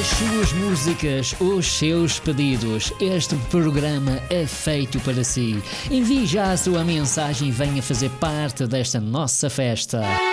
As suas músicas, os seus pedidos. Este programa é feito para si. Envie já a sua mensagem e venha fazer parte desta nossa festa.